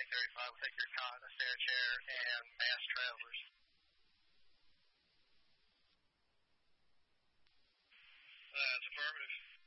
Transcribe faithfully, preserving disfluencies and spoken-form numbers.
Bank thirty-five will take your cot, a stair chair, and mass travelers. That's affirmative.